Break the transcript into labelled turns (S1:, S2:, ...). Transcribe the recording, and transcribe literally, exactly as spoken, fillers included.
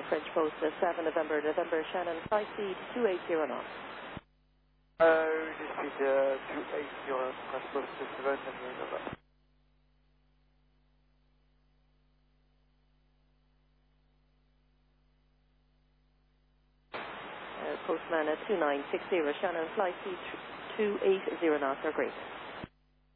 S1: French Post, uh, seven November, November, Shannon, flight speed two eighty knots.
S2: Uh, this is uh, two eighty, French Post seven November.
S1: Uh, Postman at two nine six zero, Shannon, flight speed two eighty knots, are great.